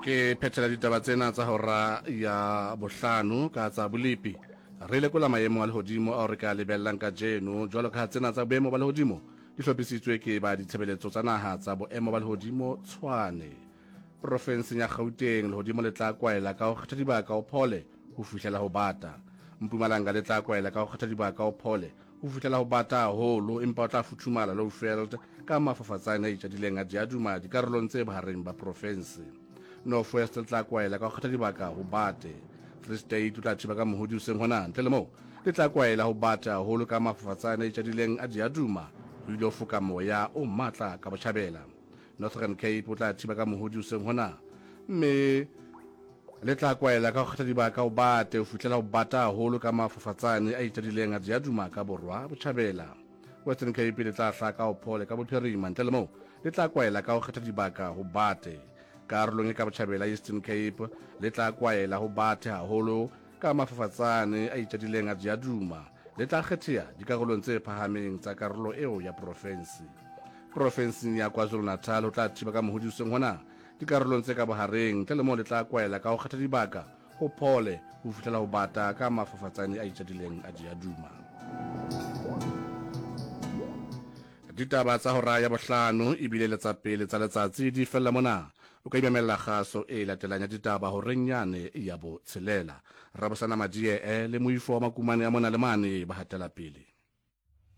ke phethela ditaba tsena tsa hora ya bohlano ka tsa bolepi re lekola maemo a lehodimo a re ka lebellang ka jeno jwalo ka tsena tsa boemo ba lehodimo di hlophisitswe ke ba ditshebeletso tsa naha tsa boemo ba lehodimo Tshwane. Profenseng ya Gauteng lehodimo le tla kwaela ka ho kgetha dibaka o phole ho fihlela ho bata. Mpumalanga le tla kwaela ka ho kgetha dibaka o phole ho fihlela ho bata haholo empa o tla futhumala Lowveld ka mafafatsane a itjadileng a diaduma dikarolong tse bohareng ba profense. North West le tla kwaela ka ho kgetha dibaka ho bate. Free State o tla thiba ka mohodi hoseng hona ntle le moo le tla kwaela ho bata haholo ka mafafatsane a itjadileng a diaduma ho ile ho foka moya o matla ka Botjhabela. Northern Cape o tla thiba ka mohodi hoseng hona mme le tla kwaela ka ho kgetha dibaka ho bate ho fihlela ho bata haholo ka mafafatsane a itjadileng a diaduma ka Borwa Botjhabela. Western Cape le tla hlaka ho phole ka bophirima ntle le moo le tla kwaela ka ho kgetha dibaka ho bate. Karolong e ka Botjhabela Eastern Cape le tla kwaela ho bate haholo ka mafafatsane a itjadileng a diaduma le tla kgethea dikarolong tse phahameng tsa karolo eo ya profense. Profenseng ya KwaZulu-Natal o tla thiba ka mohodi hoseng hona dikarolong tse ka bohareng ntle le moo le tla kwaela ka ho kgetha dibaka ho phole ho fihlela ho bata ka mafafatsane a itjadileng a diaduma. Ditaba tsa hora ya bohlano ebile le tsa pele tsa letsatsi di fella mona o ka imamela kgaso e latelang ya ditaba ho renyane ya bo tshelela Rabosana Madie le moifo wa makumane a mona le mane ba hatela pele.